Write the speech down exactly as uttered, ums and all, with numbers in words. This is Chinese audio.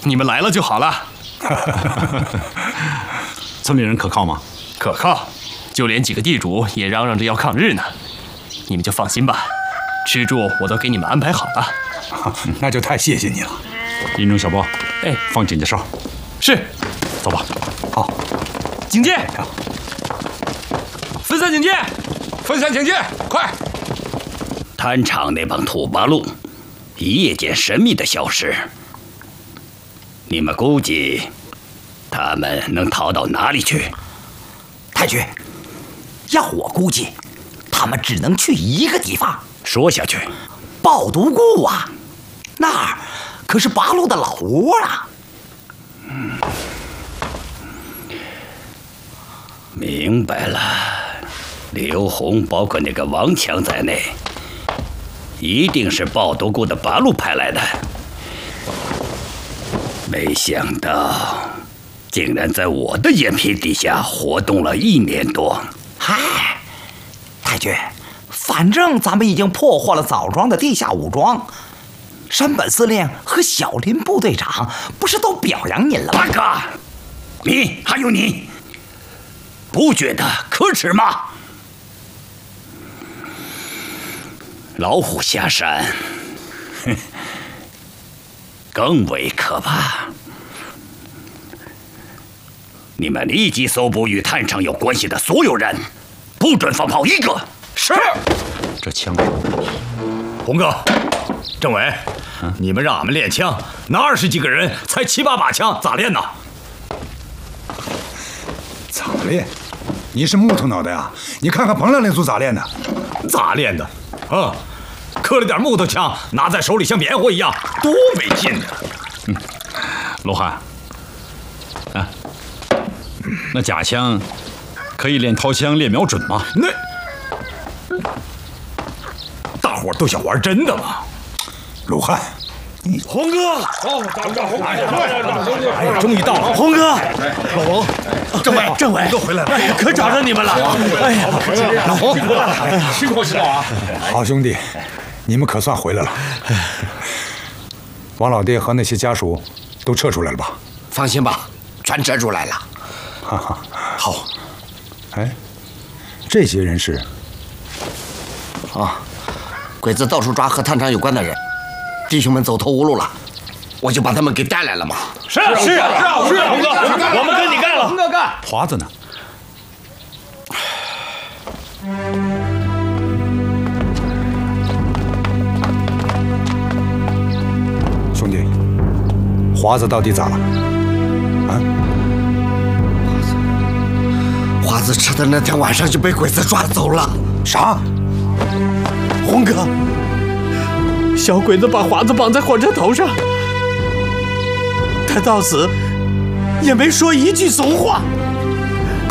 你们来了就好了。 村里人可靠吗？ 可靠，就连几个地主也嚷嚷着要抗日呢。你们就放心吧，吃住我都给你们安排好了。 那就太谢谢你了。 印中小波， 哎， 放警戒哨。 是， 走吧。 好， 警戒，分散警戒， 分散警戒，快！ 滩场那帮土八路，一夜间神秘的消失。你们估计他们能逃到哪里去？ 太君，要我估计，他们只能去一个地方。 说下去， 抱独固啊，那儿可是八路的老窝啊。 嗯，明白了。刘洪，包括那个王强在内，一定是抱独固的八路派来的。没想到，竟然在我的眼皮底下活动了一年多。 嗨，太君，反正咱们已经破获了枣庄的地下武装，山本司令和小林部队长不是都表扬您了吗？ 大哥，你还有你，不觉得可耻吗？老虎下山，哼，更为可怕。你们立即搜捕与探长有关系的所有人，不准放炮一个。 是。 这枪， 洪哥，政委，嗯、你们让俺们练枪，那二十几个人才七八把枪，咋练呢？ 咋练？你是木头脑袋啊？你看看彭亮那组咋练的？ 咋练的？啊，刻了点木头枪，拿在手里像棉花一样，多没劲呢！ 嗯，罗汉，啊，那假枪可以练掏枪、练瞄准吗？ 那大伙儿都想玩真的吗？ 鲁汉， 洪哥， 哦， 哎呀，终于到了， 洪哥， 老洪， 政委，政委都回来了， 哎呀，可找着你们了！哎呀， 老洪，辛苦辛苦啊！ 好兄弟，你们可算回来了。王老爹和那些家属都撤出来了吧？ 放心吧，全撤出来了。 哈哈， 好。 哎，这些人是？ 啊，鬼子到处抓和探长有关的人，弟兄们走投无路了，我就把他们给带来了嘛。 是啊是啊是啊是啊，洪哥，我们跟你干了。 洪哥干。 华子呢？兄弟，华子到底咋了？啊？ 华子吃的那天晚上就被鬼子抓走了。 啥？ 洪哥，小鬼子把华子绑在火车头上，他到死也没说一句怂话。